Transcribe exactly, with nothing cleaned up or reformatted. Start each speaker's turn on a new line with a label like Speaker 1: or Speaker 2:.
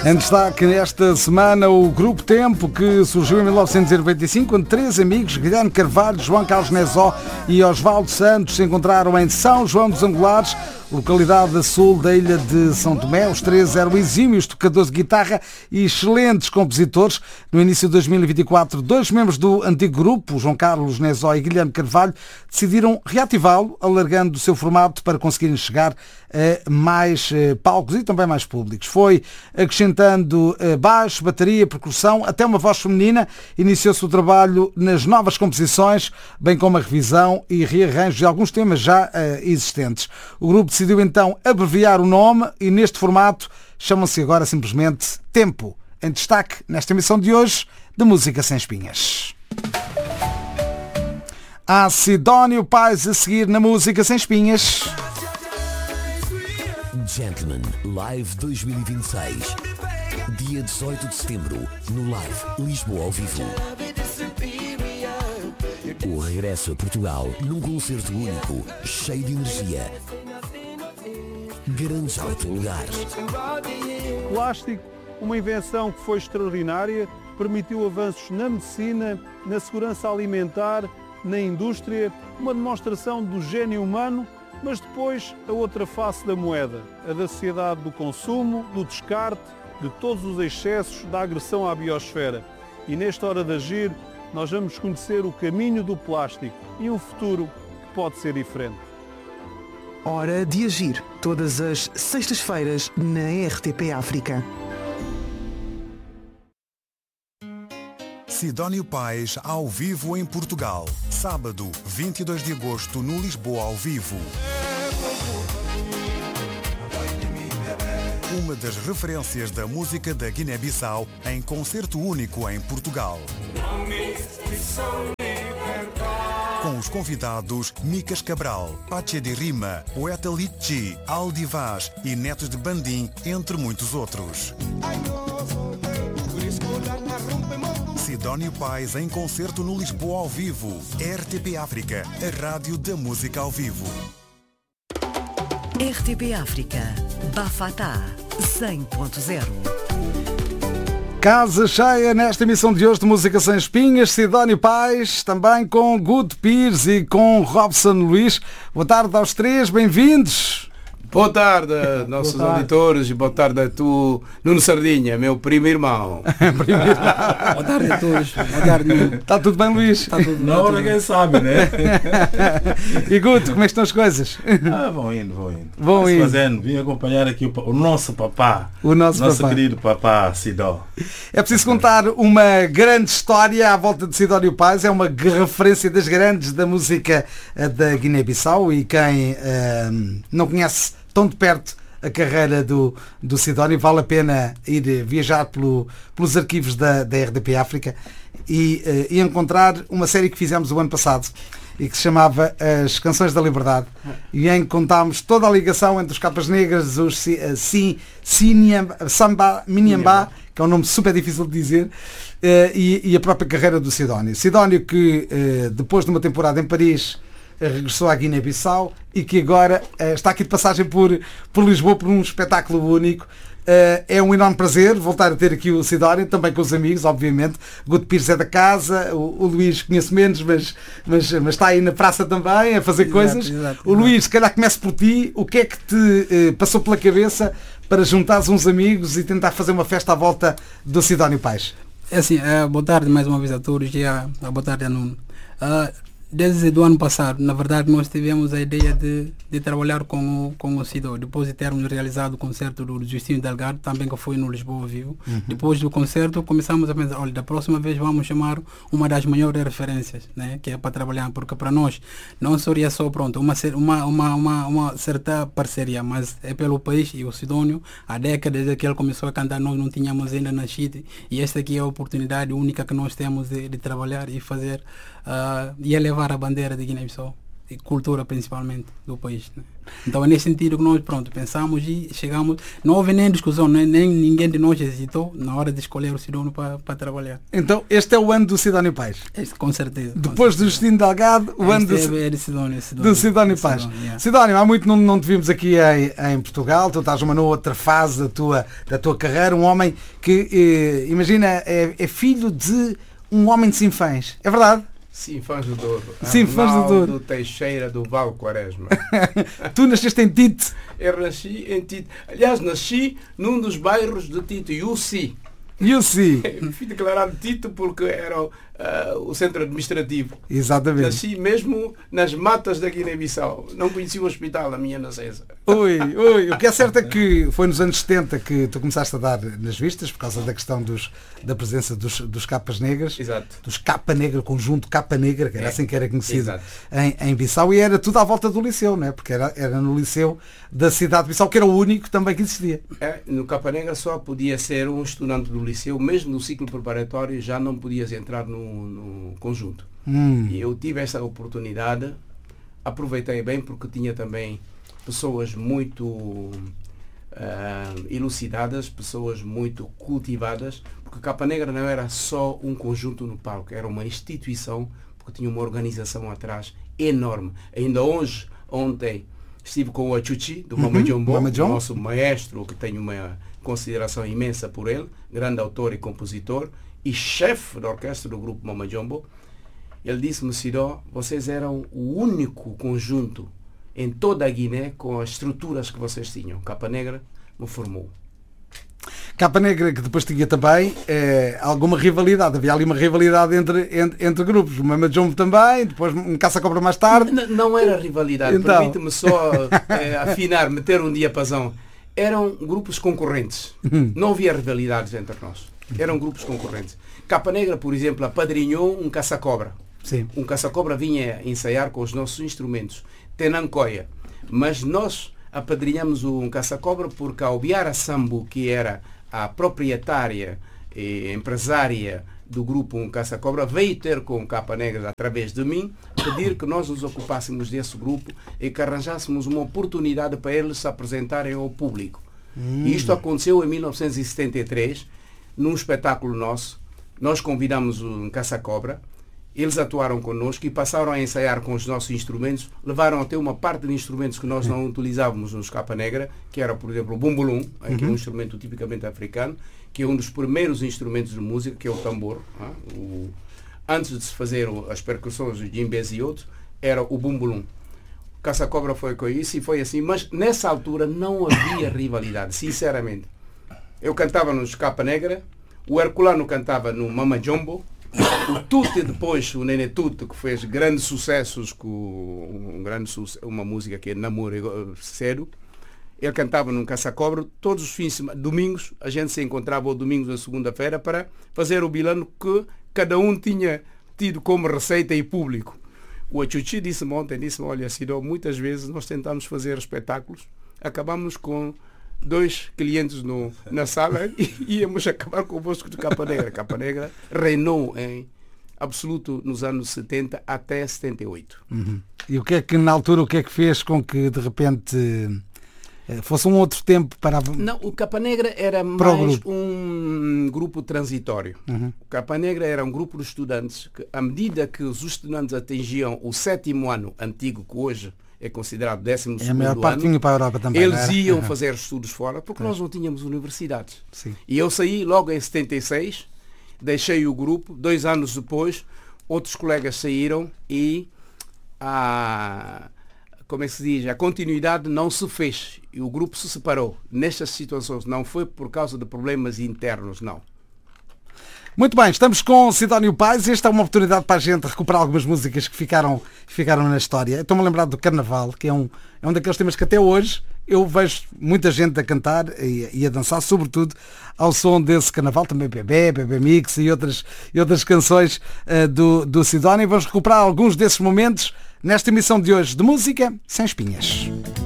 Speaker 1: Em destaque esta semana o Grupo Tempo, que surgiu em mil novecentos e noventa e cinco, quando três amigos, Guilherme Carvalho, João Carlos Nezó e Osvaldo Santos, se encontraram em São João dos Angulares, localidade a sul da ilha de São Tomé. Os três eram exímios tocadores de guitarra e excelentes compositores. No início de dois mil e vinte e quatro, dois membros do antigo grupo, João Carlos Nezó e Guilherme Carvalho, decidiram reativá-lo, alargando o seu formato para conseguirem chegar a mais palcos e também mais públicos. Foi acrescentando baixo, bateria, percussão, até uma voz feminina. Iniciou-se o trabalho nas novas composições, bem como a revisão e rearranjo de alguns temas já existentes. O grupo decidiu então abreviar o nome e neste formato chamam-se agora simplesmente Tempo. Em destaque nesta emissão de hoje de Música Sem Espinhas. Há Sidónio Pais a seguir na Música Sem Espinhas.
Speaker 2: Gentleman Live dois mil e vinte e seis, dia dezoito de setembro, no Live Lisboa ao vivo. O regresso a Portugal num concerto único, cheio de energia. Garantes ao teu lugar.
Speaker 3: Plástico, uma invenção que foi extraordinária, permitiu avanços na medicina, na segurança alimentar, na indústria, uma demonstração do gênio humano, mas depois a outra face da moeda, a da sociedade do consumo, do descarte, de todos os excessos, da agressão à biosfera. E nesta hora de agir, nós vamos conhecer o caminho do plástico e um futuro que pode ser diferente.
Speaker 4: Hora de agir, todas as sextas-feiras na R T P África.
Speaker 5: Sidónio Pais ao vivo em Portugal. Sábado, vinte e dois de agosto, no Lisboa ao vivo. Uma das referências da música da Guiné-Bissau em concerto único em Portugal. Com os convidados Micas Cabral, Pache de Rima, Poeta Litchi, Aldi Vaz e Netos de Bandim, entre muitos outros. Sidónio Pais em concerto no Lisboa ao vivo. R T P África, a rádio da música ao vivo.
Speaker 6: R T P África, Bafatá, cem ponto zero.
Speaker 1: Casa cheia nesta emissão de hoje de Música Sem Espinhas. Sidónio Pais, também com Good Pires e com Robson Luís. Boa tarde aos três, bem-vindos.
Speaker 7: Boa tarde, nossos boa tarde. Auditores, e boa tarde a tu, Nuno Sardinha, meu primo irmão.
Speaker 1: primo irmão.
Speaker 8: Boa tarde a todos. Boa tarde, Nuno.
Speaker 1: Está tudo bem, Luís?
Speaker 8: Está tudo bem.
Speaker 7: Não, ninguém sabe, né?
Speaker 1: E Guto, como é que estão as coisas?
Speaker 9: Ah, vão indo, vão indo.
Speaker 1: Vão indo.
Speaker 9: Fazendo. Vim acompanhar aqui o, o nosso papá.
Speaker 1: O nosso,
Speaker 9: nosso
Speaker 1: papá.
Speaker 9: querido papá Sidó.
Speaker 1: É preciso contar uma grande história à volta de Sidónio Pais. É uma referência das grandes da música da Guiné-Bissau e quem uh, não conhece tão de perto a carreira do, do Sidónio, vale a pena ir viajar pelo, pelos arquivos da, da R D P África e, uh, e encontrar uma série que fizemos o ano passado e que se chamava As Canções da Liberdade, e em que contámos toda a ligação entre os Capas Negras, os si, si, Samba Miniambá, que é um nome super difícil de dizer, uh, e, e a própria carreira do Sidónio. Sidónio que uh, depois de uma temporada em Paris regressou à Guiné-Bissau e que agora uh, está aqui de passagem por, por Lisboa por um espetáculo único. Uh, é um enorme prazer voltar a ter aqui o Sidónio, também com os amigos, obviamente. Guto Pires é da casa, o, o Luís conheço menos, mas, mas, mas está aí na praça também a fazer exato, coisas. Exato, o exato. Luís, se calhar começo por ti. O que é que te uh, passou pela cabeça para juntares uns amigos e tentar fazer uma festa à volta do Sidónio Pais?
Speaker 8: É assim, uh, boa tarde mais uma vez a todos e a, a boa tarde a Nuno. Uh, Desde o ano passado, na verdade, nós tivemos a ideia de, de trabalhar com o, com o Sidó. Depois de termos realizado o concerto do Justinho Delgado, também que foi no Lisboa ao vivo. Uhum. Depois do concerto, começamos a pensar, olha, da próxima vez vamos chamar uma das maiores referências, né, que é para trabalhar, porque para nós não seria só, pronto, uma, uma, uma, uma, uma certa parceria, mas é pelo país. E o Sidónio, há décadas desde que ele começou a cantar, nós não tínhamos ainda nascido, e esta aqui é a oportunidade única que nós temos de, de trabalhar e fazer, uh, e elevar a bandeira de Guiné-Bissau. e cultura principalmente do país, né? Então é nesse sentido que nós, pronto, pensamos e chegamos, não houve nem discussão, nem, nem ninguém de nós hesitou na hora de escolher o Sidónio para, para trabalhar.
Speaker 1: Então este é o ano do Sidónio Paz.
Speaker 8: Este, com certeza.
Speaker 1: Depois
Speaker 8: com certeza.
Speaker 1: do Justino Delgado, o
Speaker 8: este
Speaker 1: ano do,
Speaker 8: é, é de Sidónio, Sidónio,
Speaker 1: do Sidónio Paz.
Speaker 8: Sidónio, yeah.
Speaker 1: Sidónio, há muito não, não te vimos aqui em, em Portugal, tu estás numa outra fase da tua, da tua carreira, um homem que, eh, imagina, é, é filho de um homem de Sinfãs, é verdade?
Speaker 7: Sim, fãs do Douro.
Speaker 1: Sim, fãs do Douro.
Speaker 7: Do Teixeira, do Val Quaresma.
Speaker 1: Tu nasceste em Tite.
Speaker 7: Eu nasci em Tite. Aliás, nasci num dos bairros de Tite, Iusi.
Speaker 1: Iusi.
Speaker 7: Fui declarado Tite porque era uh, o centro administrativo.
Speaker 1: Exatamente.
Speaker 7: Nasci mesmo nas matas da Guiné-Bissau. Não conheci o hospital na minha nascença.
Speaker 1: Ui, ui. O que é certo é que foi nos anos setenta que tu começaste a dar nas vistas por causa da questão dos, da presença dos, dos capas negras.
Speaker 7: Exato.
Speaker 1: Dos capa negra, conjunto capa negra, que era
Speaker 7: É.
Speaker 1: assim que era conhecido
Speaker 7: Exato.
Speaker 1: em, em Bissau, e era tudo à volta do liceu, não é? Porque era, era no liceu da cidade de Bissau, que era o único também que existia.
Speaker 7: É, no Capa Negra só podia ser um estudante do liceu, mesmo no ciclo preparatório já não podias entrar no, no conjunto.
Speaker 1: Hum.
Speaker 7: E eu tive essa oportunidade, aproveitei bem porque tinha também pessoas muito uh, elucidadas, pessoas muito cultivadas, porque Capa Negra não era só um conjunto no palco, era uma instituição, porque tinha uma organização atrás enorme. Ainda hoje, ontem, estive com o Achuchi, do Mama
Speaker 1: Uhum,
Speaker 7: Jombo,
Speaker 1: Mama Jombo.
Speaker 7: nosso maestro, que tenho uma consideração imensa por ele, grande autor e compositor, e chefe da orquestra do grupo Mama Jombo. Ele disse-me, Sidó, vocês eram o único conjunto em toda a Guiné com as estruturas que vocês tinham. Capa Negra me formou.
Speaker 1: Capa Negra, que depois tinha também eh, alguma rivalidade. Havia ali uma rivalidade entre, entre, entre grupos. O Mama Jombo também, depois um caça-cobra mais tarde.
Speaker 7: N- não era rivalidade,
Speaker 1: Então.
Speaker 7: permite-me só eh, afinar, meter um diapasão. Eram grupos concorrentes. Não havia rivalidades entre nós. Eram grupos concorrentes. Capa Negra, por exemplo, apadrinhou um caça-cobra.
Speaker 1: Sim.
Speaker 7: Um caça-cobra vinha ensaiar com os nossos instrumentos. Tenancoia. Mas nós apadrinhamos um caça-cobra porque a Obiara Sambu, que era a proprietária e empresária do grupo Um Caça-Cobra, veio ter com o Capa Negra através de mim, pedir que nós nos ocupássemos desse grupo e que arranjássemos uma oportunidade para eles se apresentarem ao público. Hum. E isto aconteceu em mil novecentos e setenta e três, num espetáculo nosso. Nós convidamos um Caça-Cobra, eles atuaram connosco e passaram a ensaiar com os nossos instrumentos, levaram até uma parte de instrumentos que nós não utilizávamos nos Capa Negra, que era, por exemplo, o bumbulum, que é um instrumento tipicamente africano, que é um dos primeiros instrumentos de música, que é o tambor. Ah, o, antes de se fazer as percussões de djembes e outros, era o bumbulum. O Caça-Cobra foi com isso e foi assim, mas nessa altura não havia rivalidade, sinceramente. Eu cantava nos Capa Negra, o Herculano cantava no Mama Jombo, o Tuti depois, o Nene Tuti, que fez grandes sucessos com um grande sucesso, uma música que é Namoro Cedo. Ele cantava num Caça-Cobra todos os fins de semana, domingos, a gente se encontrava ao domingo na segunda-feira para fazer o bilano que cada um tinha tido como receita e público. O Achuchi disse-me ontem, disse-me, olha, Sidó, muitas vezes nós tentamos fazer espetáculos, acabamos com dois clientes no, na sala e íamos acabar convosco de Capa Negra. Capa Negra reinou em absoluto nos anos setenta até setenta e oito.
Speaker 1: Uhum. E o que é que na altura, o que é que fez com que de repente fosse um outro tempo para...
Speaker 7: Não, o Capa Negra era
Speaker 1: Para o
Speaker 7: mais
Speaker 1: grupo.
Speaker 7: um grupo transitório.
Speaker 1: Uhum.
Speaker 7: O Capa Negra era um grupo de estudantes que, à medida que os estudantes atingiam o sétimo ano antigo, que hoje é considerado décimo
Speaker 1: É, a maior
Speaker 7: segundo
Speaker 1: parte
Speaker 7: ano,
Speaker 1: vinha para a Europa também. não
Speaker 7: eles
Speaker 1: era?
Speaker 7: iam
Speaker 1: Uhum.
Speaker 7: fazer estudos fora porque nós não tínhamos universidades.
Speaker 1: Sim.
Speaker 7: E eu saí logo em setenta e seis, deixei o grupo, dois anos depois, outros colegas saíram e a, como é que se diz, a continuidade não se fez e o grupo se separou. Nestas situações não foi por causa de problemas internos, não.
Speaker 1: Muito bem, estamos com Sidónio Paz. Esta é uma oportunidade para a gente recuperar algumas músicas que ficaram, que ficaram na história. Estou-me a lembrar do Carnaval, que é um, é um daqueles temas que até hoje eu vejo muita gente a cantar e, e a dançar, sobretudo ao som desse Carnaval, também Bebé, Bebé Mix e outras, e outras canções uh, do, do Sidónio. Vamos recuperar alguns desses momentos nesta emissão de hoje de Música Sem Espinhas.